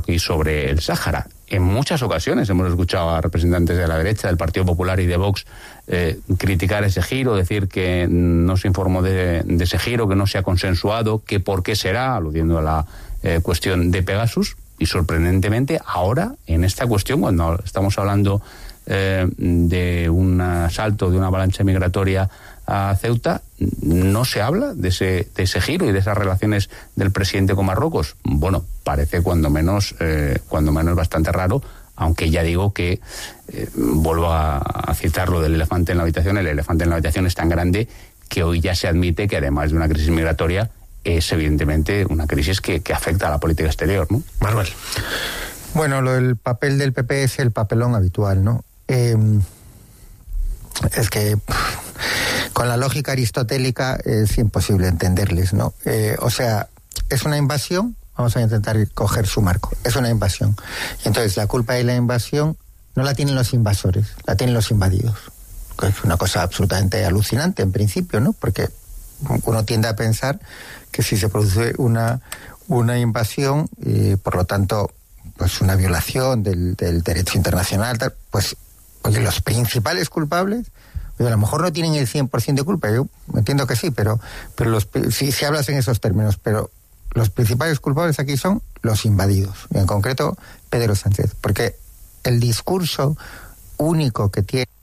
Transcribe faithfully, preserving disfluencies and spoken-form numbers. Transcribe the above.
marroquí sobre el Sáhara. En muchas ocasiones hemos escuchado a representantes de la derecha, del Partido Popular y de Vox eh, criticar ese giro, decir que no se informó de, de ese giro, que no se ha consensuado, que por qué será, aludiendo a la eh, cuestión de Pegasus. Y sorprendentemente ahora, en esta cuestión, cuando estamos hablando eh, de un asalto, de una avalancha migratoria a Ceuta, no se habla de ese, de ese giro y de esas relaciones del presidente con Marruecos. Bueno, parece cuando menos, eh, cuando menos bastante raro, aunque ya digo que, eh, vuelvo a, a citar lo del elefante en la habitación, el elefante en la habitación es tan grande que hoy ya se admite que además de una crisis migratoria, es evidentemente una crisis que, que afecta a la política exterior, ¿no? Manuel. Bueno, lo del papel del P P es el papelón habitual, ¿no? Eh, es que pff, con la lógica aristotélica es imposible entenderles, ¿no? Eh, o sea, es una invasión, vamos a intentar coger su marco, es una invasión. Y entonces la culpa de la invasión no la tienen los invasores, la tienen los invadidos. Que es una cosa absolutamente alucinante en principio, ¿no? Porque uno tiende a pensar que si se produce una, una invasión y por lo tanto pues una violación del, del derecho internacional, tal, pues oye, los principales culpables, oye, a lo mejor no tienen el cien por ciento de culpa, yo entiendo que sí, pero, pero los, si, si hablas en esos términos, pero los principales culpables aquí son los invadidos, y en concreto Pedro Sánchez, porque el discurso único que tiene